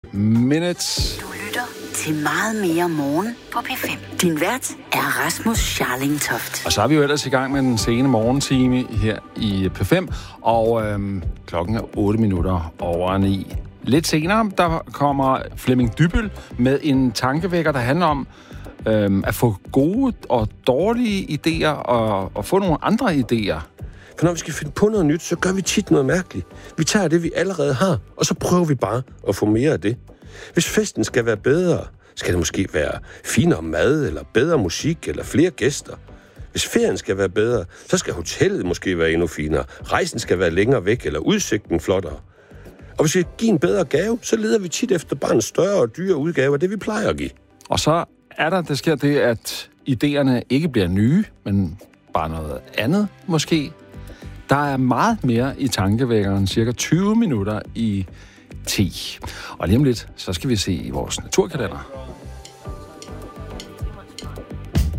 Minutes. Du lytter til Meget mere morgen på P5. Din vært er Rasmus Scharlingtoft. Og så er vi jo ellers i gang med den sene morgentime her i P5, og klokken er 8:08. Lidt senere, der kommer Flemming Dybbøl med en tankevækker, der handler om at få gode og dårlige idéer og få nogle andre idéer. For når vi skal finde på noget nyt, så gør vi tit noget mærkeligt. Vi tager det, vi allerede har, og så prøver vi bare at få mere af det. Hvis festen skal være bedre, skal det måske være finere mad, eller bedre musik, eller flere gæster. Hvis ferien skal være bedre, så skal hotellet måske være endnu finere. Rejsen skal være længere væk, eller udsigten flottere. Og hvis vi giver en bedre gave, så leder vi tit efter bare en større og dyrere udgave af det, vi plejer at give. Og så sker det, at idéerne ikke bliver nye, men bare noget andet måske. Der er meget mere i tankevækkeren, cirka 20 minutter i 10. Og lige om lidt, så skal vi se i vores naturkalender.